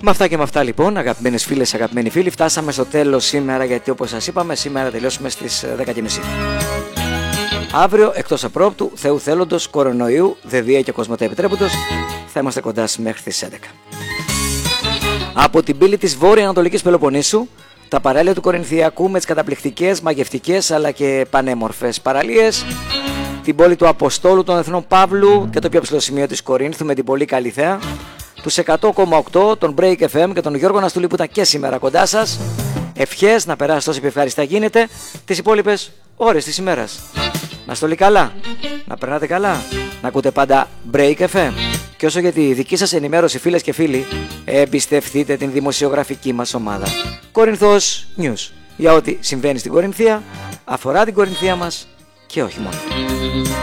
Με αυτά και με αυτά λοιπόν, αγαπημένες φίλες, αγαπημένοι φίλοι, φτάσαμε στο τέλος σήμερα, γιατί όπως σας είπαμε, σήμερα τελειώσουμε στις 10:30. Αύριο, εκτός απρόπτου, Θεού θέλοντος, κορονοϊού, δεδία και κοσμοτέ επιτρέποντος, θα είμαστε κοντά μέχρι τις 11. Από την πύλη της Βόρειο-Ανατολικής Πελοποννήσου, τα παράλια του Κορινθιακού με τις καταπληκτικές, μαγευτικές αλλά και πανέμορφες παραλίες, την πόλη του Αποστόλου των Εθνών Παύλου και το πιο ψηλό σημείο της Κορίνθου με την πολύ καλή θέα, τους 100,8, τον Break FM και τον Γιώργο Ναστούλη που ήταν και σήμερα κοντά σας. Ευχές να περάσετε όσο πιο ευχάριστα γίνεται τις υπόλοιπες ώρες της ημέρας. Να στολεί καλά, να περνάτε καλά, να ακούτε πάντα Break FM. Και όσο για τη δική σας ενημέρωση, φίλες και φίλοι, εμπιστευτείτε την δημοσιογραφική μας ομάδα Κορινθός News για ό,τι συμβαίνει στην Κορινθία, αφορά την Κορινθία μας και όχι μόνο.